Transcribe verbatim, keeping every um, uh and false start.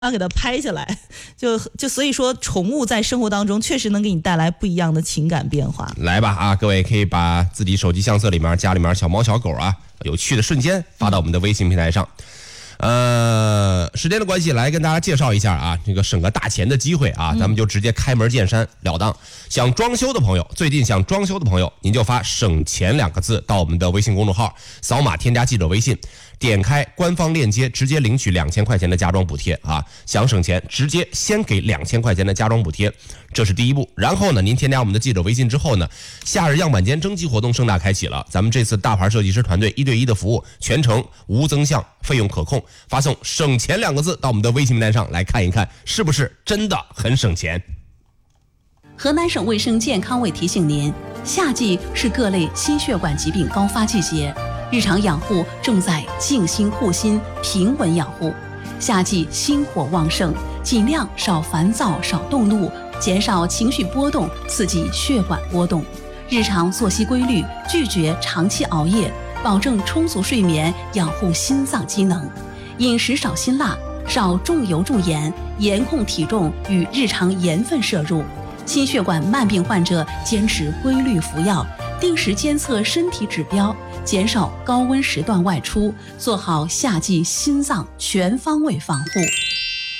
给它拍下来，就就所以说，宠物在生活当中确实能给你带来不一样的情感变化。 来吧啊，各位可以把自己手机相册里面、家里面小猫小狗啊有趣的瞬间发到我们的微信平台上。呃，时间的关系，来跟大家介绍一下啊，这个省个大钱的机会啊，咱们就直接开门见山了当。想装修的朋友，最近想装修的朋友，您就发省钱两个字到我们的微信公众号，扫码添加记者微信，点开官方链接，直接领取两千块钱的家装补贴啊！想省钱，直接先给两千块钱的家装补贴，这是第一步。然后呢，您添加我们的记者微信之后呢，夏日样板间征集活动盛大开启了。咱们这次大牌设计师团队一对一的服务，全程无增项，费用可控。发送省钱两个字到我们的微信平台上来看一看，是不是真的很省钱。 河南省卫生健康委提醒您，夏季是各类心血管疾病高发季节，日常养护重在静心护心，平稳养护。夏季心火旺盛，尽量少烦躁，少动怒，减少情绪波动，刺激血管波动。日常作息规律，拒绝长期熬夜，保证充足睡眠，养护心脏机能。饮食少辛辣，少重油重盐，严控体重与日常盐分摄入。心血管慢病患者坚持规律服药，定时监测身体指标，减少高温时段外出，做好夏季心脏全方位防护。